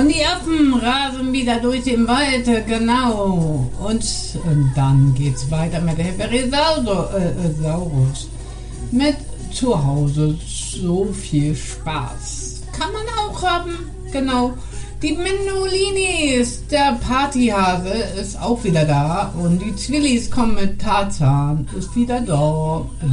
Und die Affen rasen wieder durch den Wald, genau. Und dann geht's weiter mit der Herberisaurus. Mit zu Hause so viel Spaß. Kann man auch haben, genau. Die Menolinis, der Partyhase, ist auch wieder da. Und die Zwillis kommen mit Tarzan, ist wieder da.